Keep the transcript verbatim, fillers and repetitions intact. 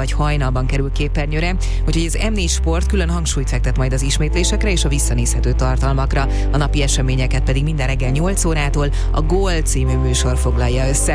vagy hajnalban kerül képernyőre, úgyhogy az em négy Sport külön hangsúlyt fektet majd az ismétlésekre és a visszanézhető tartalmakra. A napi eseményeket pedig minden reggel nyolc órától a Gól című műsor foglalja össze.